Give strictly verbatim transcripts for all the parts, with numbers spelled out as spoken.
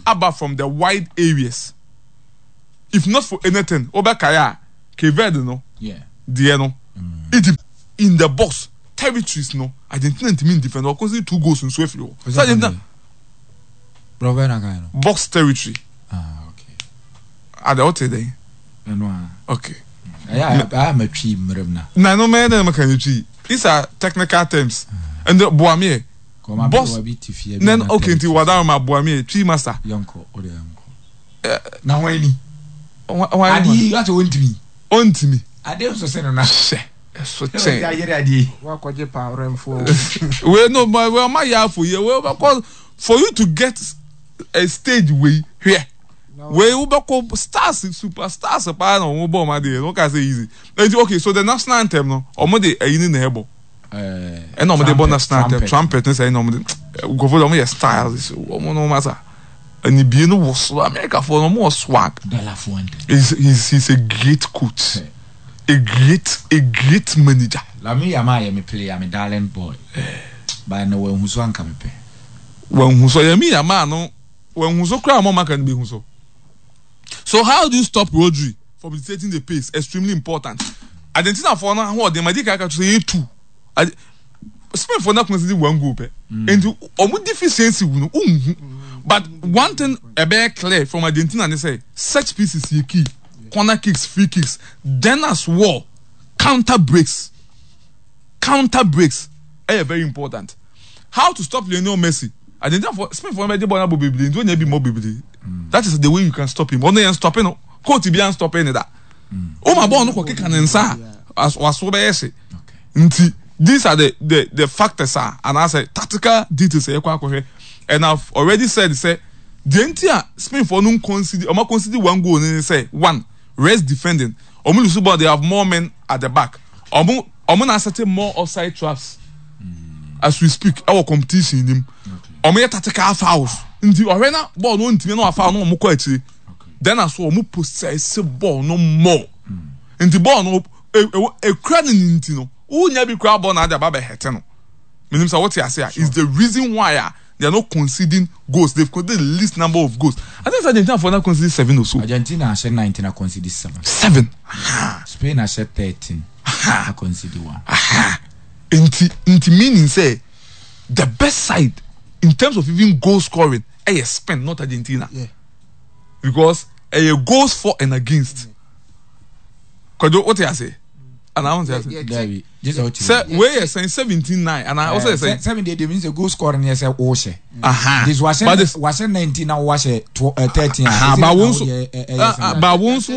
about from the wide areas. If not for anything, Obakaya, Keved, no, yeah, Diano, Egypt in the box territories, no, Argentina to mean different. Of course, two goals in Swiftly. So Argentina, box territory. Ah, okay. Are they out today? Okay. Yeah, I am a tree, Mremna. No, no man, I'm a kind of tree. These are technical terms. And the Boamie. Boss, then okay, until what I'm a Boamie, tree master. Yonko or the uncle. Now, any. Why do you got to win to me? On to me. I didn't say no. So, say, what could you power him for? Well, no, but well, my yard for you. Well, because for you to get a stage way here. Where you become stars, superstars, a pan on mobile, my dear. Don't say easy. Okay, so the national anthem, no, or more the in the hebo. And no, the bonus anthem, trumpet, and say no, go for the style. This woman, no matter. And he be no was America for no more swag. He's he's he's a great coach, a great a great manager. La me yama me play, I'm a darling boy. But no one who's one come pay. When who saw me a man, no, when who so cry, mama can be who so. So how do you stop Rodri from setting the pace? Extremely important. Argentina for now, what they might take say two. Spain for now consider one goal, and to almost deficiency. But one thing a very clear from Argentina, they say set pieces is key. Corner kicks, free kicks. Then as well, counter breaks. Counter breaks are very important. How to stop Lionel Messi? Argentina for Spain for me, they born able baby. Don't you be more baby? That is the way you can stop him. Only stop him. Coach be stopping that. Oh my boy, no ko kick and sa as was so be say. These are the the the factors are and I say tactical details and I've already said say the entire Spain for no consider or consider one goal and say one rest defending. Omu Lusuba they have more men at the back. Omu omu na set more offside traps as we speak. Our competition in him. Omu yet tactical fouls. Nti arena ball no ntimi no afa no mo ko akire then aso mo possess ball no more nti ball no e kra ni nti no unya bi kra ball na da ba be hete no menim say what you say is the reason why uh, they are not conceding goals. They've conceded the least number of goals. I think Argentina for now conceded seven or so. Argentina has nineteen and conceded seven. Seven. Spain has thirteen. I conceded one. Nti nti meaning say the best side in terms of even goal scoring, I Spain, not Argentina. Yeah. Because a goals for and against. Because mm. what I say? And I want to say, David, this is what you say. Where you saying seventeen nine, and I also say seven. They means a goal scoring. Yes, a Oshe. Aha. This was but this was nineteen. Now was a thirteen. Aha. But once, but once,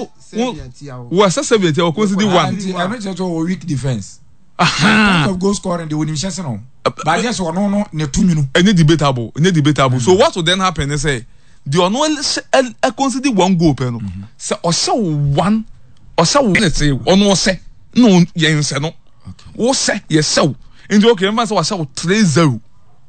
was a seventy. Or consider one. I'm not just a weak defense. Aha. Of goal scoring, they wouldn't chance no. But yes, or no, no, no, two minutes. Any debatable, any debatable. So what would then happen? They say, do you know? I consider one goal, penal. So or so one, or so let's say, or no say, no, yes, no. Or say yes, so. In the okay, remember, so I saw three zero,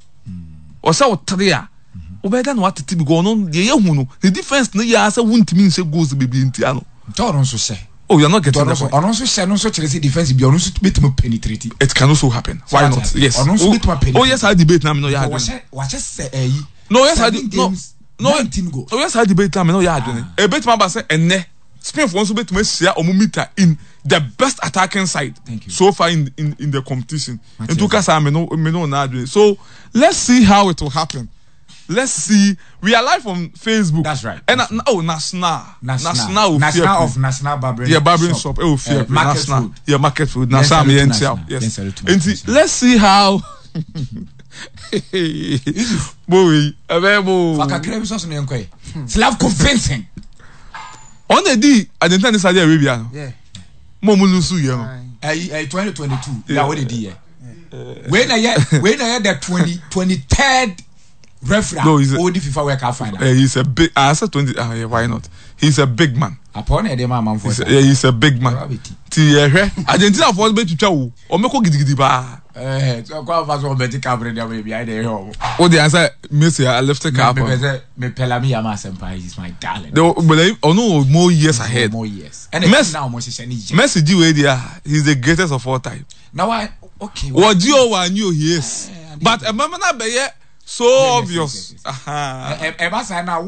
or so three. Or better than what the team go on. The young the defense, no, yeah, so won't mean so goes to be in Tiano. Don't so say. Oh, you're not getting that. And also, say no such Chelsea defense be also to be penetrating. It can also happen. Why not? Yes. Oh, yes, I debate now. No, yeah. What just say? No, yes, I did. No, no. Go. Oh, yes, I debate now. No, yeah. A bit my say and ne. Spain for also bet me share or meter in the best attacking side. Thank you. So far in in, in the competition. And to cast I me no me no na. So let's see how it will happen. Let's see. We are live on Facebook. That's right. And That's uh, oh, national, national, national, national of national barbering. Yeah, barbering shop. Oh, fear. Uh, market national. food. Yeah, market food. National. Yes. Yes. And see, let's see how. Boy, available. Faka crave sauce no yankoi. Slav convincing. On the D, I didn't tell Saudi Arabia. Yeah. Momulusu, you know. Eh, twenty twenty-two. Yeah, what did he? When I when I had the twenty twenty-third. Referee, no, he's a, old FIFA work out final. Uh, he's a big. I said twenty. Uh, yeah, why not? He's a big man. Upon a man, man he's a, yeah, he's a big man. Ti eh, Argentina for be to tell. O me ko gidigidi ba. Eh, so kwa fa so beti cabre there we behind the home. O the answer, Messi, I left the car. Me me me Pelami Yama senpai is my darling. They believe, oh no, more years ahead. More years. And Messi now mo say Messi G way there. He's the greatest of all time. Now I okay. What Gio one knew he is. But a moment na be so obvious. Aha. E e ba say na